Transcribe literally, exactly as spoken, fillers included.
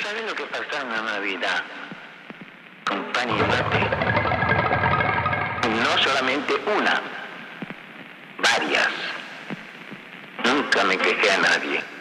¿Sabes lo que pasa en una Navidad con pan y mate? No solamente una, varias. Nunca me quejé a nadie.